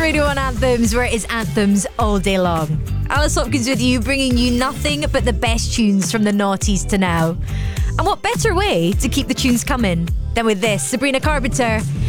Radio 1 Anthems, where it is anthems all day long. Alice Hopkins with you, bringing you nothing but the best tunes from the noughties to now. And what better way to keep the tunes coming than with this? Sabrina Carpenter